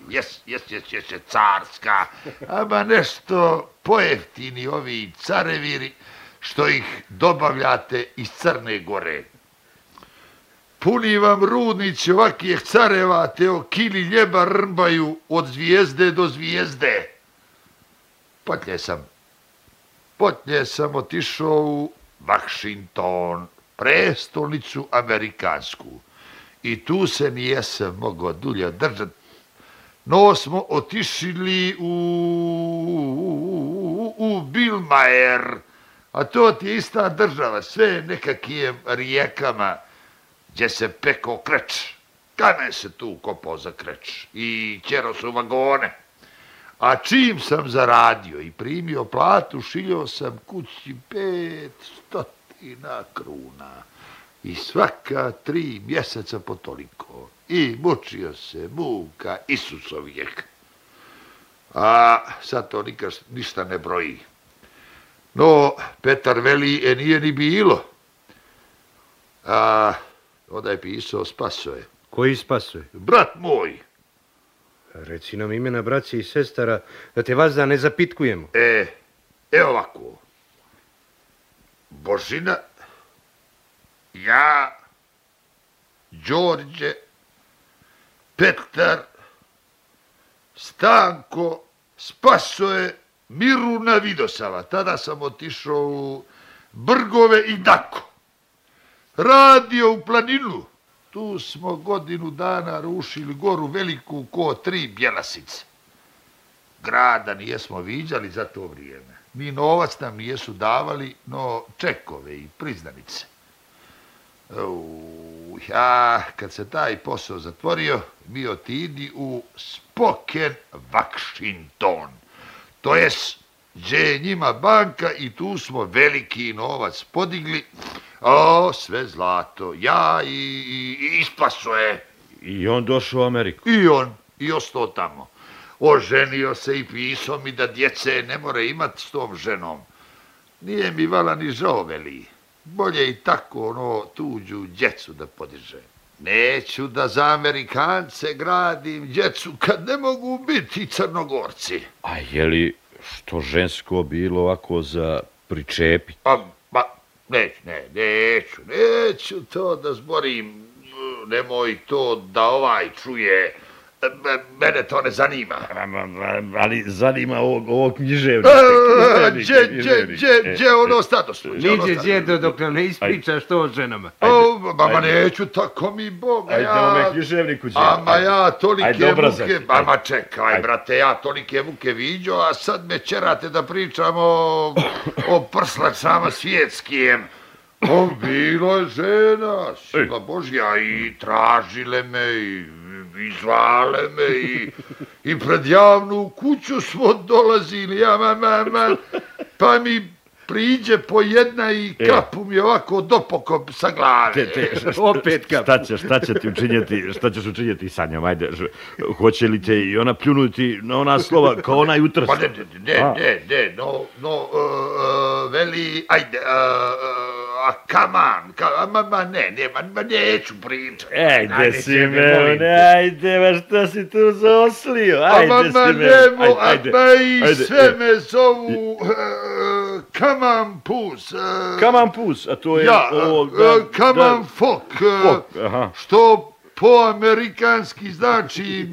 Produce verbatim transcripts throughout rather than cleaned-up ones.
jes, jes, jes, jes, carska, ama nešto pojeftini ovi careviri što ih dobavljate iz Crne Gore. Puni vam rudnici ovakih careva, te o kili ljeba rmbaju od zvijezde do zvijezde. Potlje sam, potlje sam otišao u Washington, prestolnicu amerikansku. I tu se nijesam mogao dulje držati. No smo otišli u, u, u Bilmajer, a to ti je ista država, sve nekakvim rijekama, gdje se peko kreč. Kamen se tu kopao za kreč i ćero su vagone. A čim sam zaradio i primio platu, šiljao sam kući pet stotina kruna. I svaka tri mjeseca po toliko. I mučio se muka Isusovijek. A sad to nikad ništa ne broji. No, Petar veli, e nije ni bilo. A onda je pisao, spaso je. Koji spaso je? Brat moj. Reci nam imena braći i sestara, da te vas da ne zapitkujemo. E, e ovako. Božina, ja, Đorđe, Petar, Stanko, Spasoje, Miruna Vidosava. Tada sam otišao u Brgove i Dako. Radio u planinu. Tu smo godinu dana rušili goru veliku ko tri Bjelasice. Grada nijesmo viđali za to vrijeme. Ni novac nam nijesu davali, no čekove i priznanice. Uh, ja, kad se taj posao zatvorio, mi otidi u Spokane, Washington. To jest, gdje je njima banka i tu smo veliki novac podigli. O, sve zlato, ja i, i, i ispaso je. I on došao u Ameriku. I on, i ostao tamo. Oženio se i pisao mi da djece ne more imat s tom ženom. Nije mi vala ni žao, veli. Bolje i tako ono tuđu djecu da podiže. Neću da za Amerikance gradim djecu kad ne mogu biti Crnogorci. A je li što žensko bilo ovako za pričepiti? Pa, pa, neću, ne, neću, neću to da zborim. Nemoj to da ovaj čuje. Mene to ne zanima. Ali zanima ovog, ovog književnika. Gdje, gdje, gdje, gdje ono statusno? Niđe, djedo, dok nam ne ispričaš to o ženama. O, mama, neću, tako mi Boga. Ajde, ome književniku djedo. Ama ja tolike muke, mama čekaj, brate, ja tolike muke viđo, a sad me čerate da pričamo o, o prslačama svjetskim. O, bilo je žena, sila Božja, i tražile me, i i zvale me i, i pred javnu kuću smo dolazili, ja, ma, ma, ma, pa mi priđe po jedna i kapu mi ovako dopokop sa glave. Te, te, opet kap. Šta ćeš, šta će ti učinjeti, šta ćeš učinjeti sa njom, ajde, hoće li te i ona pljunuti na ona slova kao onaj utrs? Pa ne, ne, ne, ne, ne, no, no, uh, uh, veli, ajde, uh, a kaman, ka, ma, ma, ne, ne, ma, ma neću pričati. Ajde, Simeone, ajde, ma šta si tu zaoslio, ajde, Simeone. Ma, ma, nemo, ajde, ma i ajde, sve ajde. Me zovu uh, kaman pus. Uh, kaman pus, a to je ja, ovo... Da, uh, kaman da, fok, uh, fok, aha. Što po amerikanski znači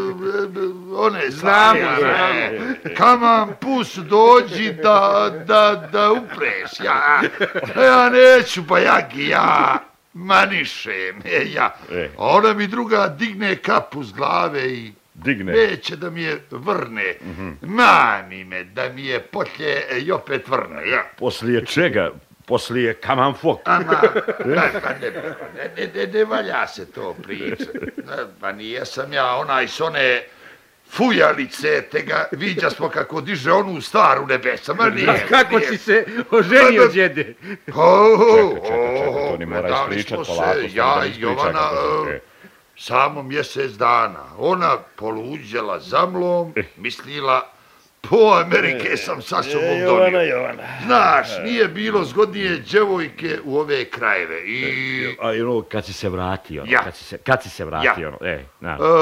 uh, one znamo, znamo. Kaman pus dođi da, da, da upreš, ja, ja neću pa jagi, ja manišem, ja. E. Ona mi druga digne kapu s glave i digne. Neće da mi je vrne, mm-hmm. Mami me da mi je potlje i opet vrne, ja. Poslije čega? Poslije kaman fok. Ama, ne, ne, ne, ne, ne valja se to pričati. Pa nije sam ja onaj s one fujalice, te ga viđa smo kako diže onu staru nebesama. Nije, a kako nije. Si se oženio, djede? Čekaj, čekaj, čekaj, to ni mora ispričat polako. Ja i Jovana samo mjesec dana. Ona poluđela za mlom, mislila, po Amerike sam sa sobom donio. Jovana, Jovana. Znaš, nije bilo zgodnije djevojke u ove krajeve. I... A ono, kad si se vratio, ja. kad si se, kad si se vratio, ja. ono, ej, na.